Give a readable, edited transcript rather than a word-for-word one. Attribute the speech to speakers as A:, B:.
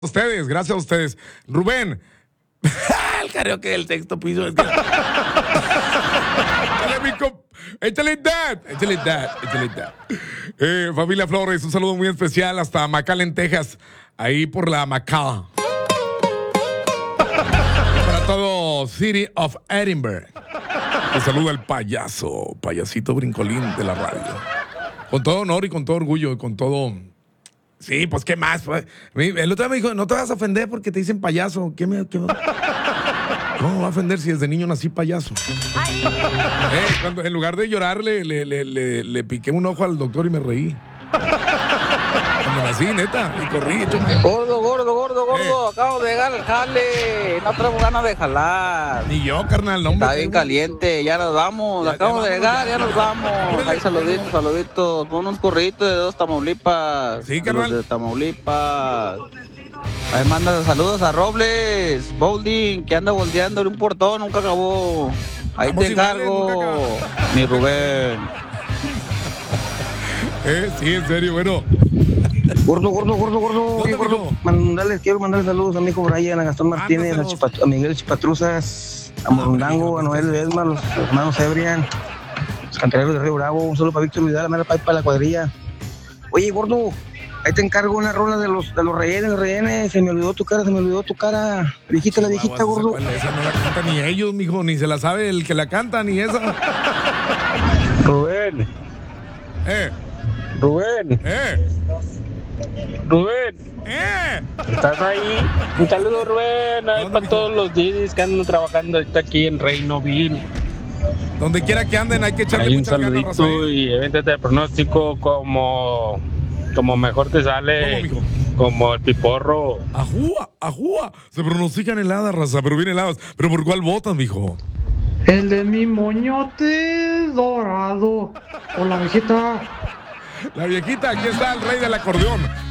A: Ustedes, gracias a ustedes. Rubén. El karaoke del sexto piso. Es que... Échale that. Familia Flores, un saludo muy especial hasta McAllen, Texas. Ahí por la Macala. Para todo City of Edinburgh. Un saludo al payasito brincolín de la radio. Con todo honor y con todo orgullo y con todo... Sí, pues, ¿qué más? El otro día me dijo, no te vas a ofender porque te dicen payaso. ¿Cómo me va a ofender si desde niño nací payaso? Cuando, en lugar de llorar, le piqué un ojo al doctor y me reí. Cuando nací, neta, y corrí.
B: Gordo. Acabo de llegar al jale. No traigo ganas de jalar.
A: Ni yo, carnal. No,
B: está bien caliente. Ya nos vamos. Acabo de llegar, ya nos vamos. Ahí saluditos. Con unos corriditos de 2 Tamaulipas.
A: Sí, carnal.
B: De Tamaulipas. Ahí manda saludos a Robles, Bowling, que anda volteando en un portón, nunca acabó. Ahí te encargo, mi Rubén.
A: Sí, en serio, bueno.
C: Gordo. Quiero mandarle saludos a mi hijo Brian, a Gastón Martínez, a Miguel Chipatruzas, a Morundango, a Noel Ledesma, a los hermanos Ebrian, los cantereros de Río Bravo. Un saludo para Víctor Vidal, a Mera Pai para la cuadrilla. Oye, gordo, ahí te encargo una rola de los rehenes. Se me olvidó tu cara. La viejita, gordo.
A: Esa no la canta ni ellos, mijo, ni se la sabe el que la canta, ni esa.
D: Rubén. ¿Estás ahí? Un saludo, Rubén. Ahí para todos los DJs que andan trabajando ahorita aquí en Reinoville.
A: Donde quiera que anden, hay que echarle
D: hay un
A: muchas ganas,
D: saludito y evéntate el pronóstico como mejor te sale.
A: ¿Cómo, mijo?
D: Como el piporro.
A: Ajúa. Se pronostican heladas, raza, pero bien heladas. ¿Pero por cuál votan, mijo?
E: El de mi moñote dorado. O la viejita.
A: La viejita, aquí está el rey del acordeón.